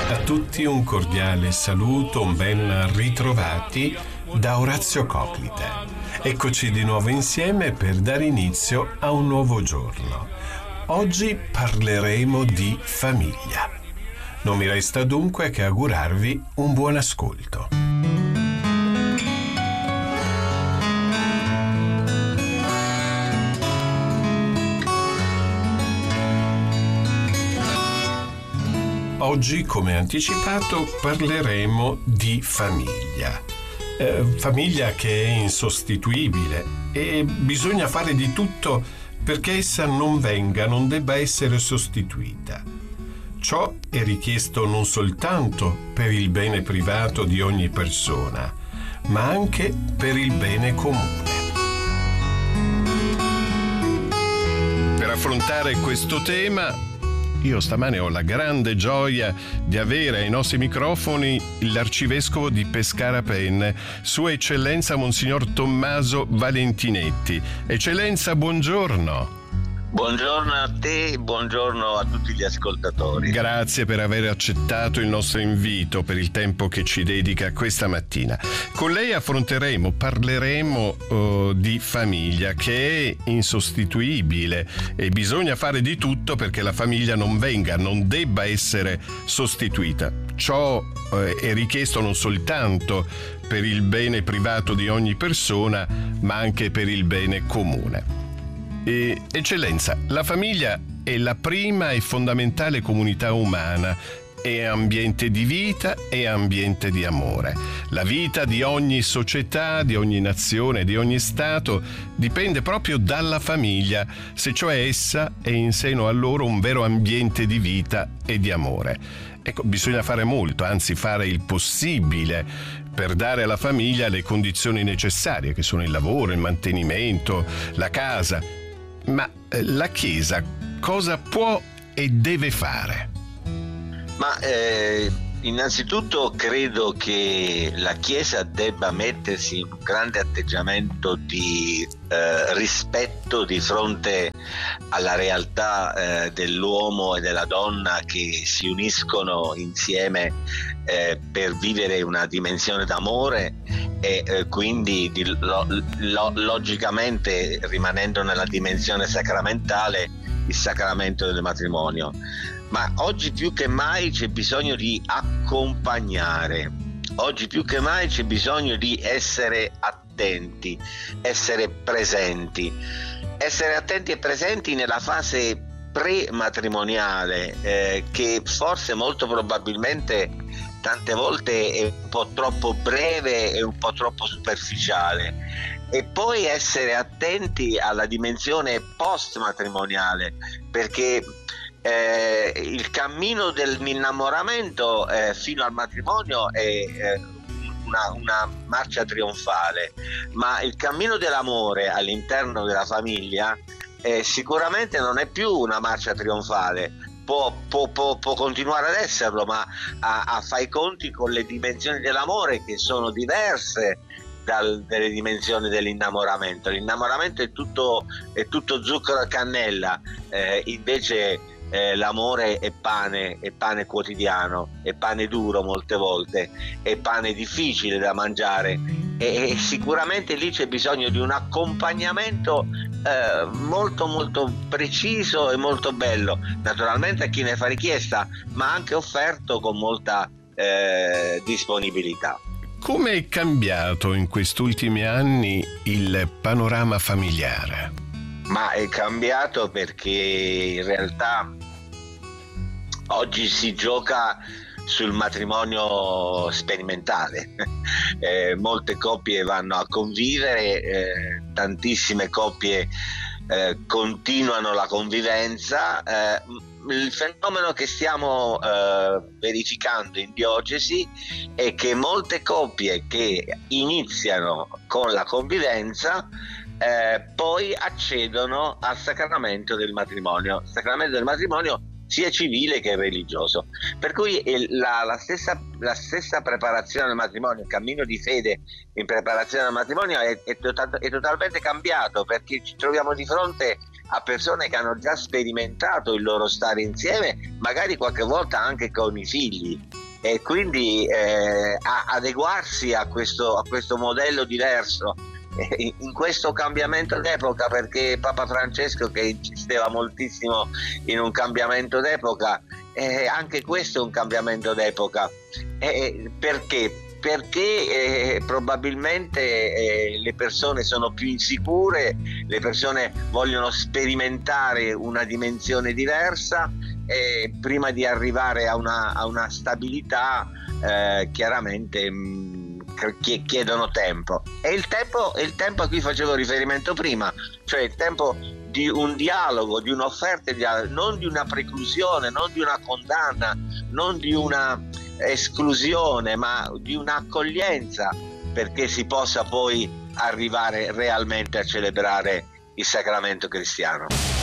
A tutti un cordiale saluto, ben ritrovati da Orazio Coclite. Eccoci di nuovo insieme per dare inizio a un nuovo giorno. Oggi parleremo di famiglia. Non mi resta dunque che augurarvi un buon ascolto. Oggi, come anticipato, parleremo di famiglia. Famiglia che è insostituibile e bisogna fare di tutto perché essa non debba essere sostituita. Ciò è richiesto non soltanto per il bene privato di ogni persona, ma anche per il bene comune. Per affrontare questo tema, io stamane ho la grande gioia di avere ai nostri microfoni l'arcivescovo di Pescara Penne, Sua Eccellenza Monsignor Tommaso Valentinetti. Eccellenza, buongiorno. Buongiorno a te, buongiorno a tutti gli ascoltatori. Grazie per aver accettato il nostro invito, per il tempo che ci dedica questa mattina. Con lei parleremo di famiglia, che è insostituibile e bisogna fare di tutto perché la famiglia non debba essere sostituita. Ciò è richiesto non soltanto per il bene privato di ogni persona, ma anche per il bene comune. Eccellenza, la famiglia è la prima e fondamentale comunità umana, è ambiente di vita e ambiente di amore. La vita di ogni società, di ogni nazione, di ogni Stato dipende proprio dalla famiglia, se cioè essa è in seno a loro un vero ambiente di vita e di amore. Ecco, bisogna fare molto, anzi fare il possibile per dare alla famiglia le condizioni necessarie, che sono il lavoro, il mantenimento, la casa. Ma la Chiesa cosa può e deve fare? Innanzitutto credo che la Chiesa debba mettersi in un grande atteggiamento di rispetto di fronte alla realtà dell'uomo e della donna che si uniscono insieme per vivere una dimensione d'amore e quindi logicamente, rimanendo nella dimensione sacramentale, il sacramento del matrimonio. Ma oggi più che mai c'è bisogno di accompagnare, oggi più che mai c'è bisogno di essere attenti, essere attenti e presenti nella fase pre-matrimoniale, che forse molto probabilmente tante volte è un po' troppo breve e un po' troppo superficiale, e poi essere attenti alla dimensione post-matrimoniale, perché il cammino dell'innamoramento fino al matrimonio è una marcia trionfale, ma il cammino dell'amore all'interno della famiglia sicuramente non è più una marcia trionfale. Può continuare ad esserlo, ma a fare i conti con le dimensioni dell'amore, che sono diverse dalle dimensioni dell'innamoramento. L'innamoramento è tutto zucchero e cannella, invece l'amore è pane quotidiano, è pane duro molte volte, è pane difficile da mangiare, e sicuramente lì c'è bisogno di un accompagnamento molto molto preciso e molto bello, naturalmente a chi ne fa richiesta, ma anche offerto con molta disponibilità. Come è cambiato in questi ultimi anni il panorama familiare? Ma è cambiato perché in realtà oggi si gioca sul matrimonio sperimentale. Molte coppie vanno a convivere, tantissime coppie continuano la convivenza. Il fenomeno che stiamo verificando in diocesi è che molte coppie che iniziano con la convivenza poi accedono al sacramento del matrimonio. Il sacramento del matrimonio sia civile che religioso, per cui la stessa preparazione al matrimonio, il cammino di fede in preparazione al matrimonio è totalmente cambiato, perché ci troviamo di fronte a persone che hanno già sperimentato il loro stare insieme, magari qualche volta anche con i figli, e quindi adeguarsi a questo modello diverso in questo cambiamento d'epoca, perché Papa Francesco, che insisteva moltissimo in un cambiamento d'epoca, anche questo è un cambiamento d'epoca. Perché? Perché probabilmente le persone sono più insicure, le persone vogliono sperimentare una dimensione diversa, e prima di arrivare a una stabilità chiaramente chiedono tempo. E il tempo a cui facevo riferimento prima, cioè il tempo di un dialogo, di un'offerta di dialogo, non di una preclusione, non di una condanna, non di una esclusione, ma di un'accoglienza, perché si possa poi arrivare realmente a celebrare il sacramento cristiano.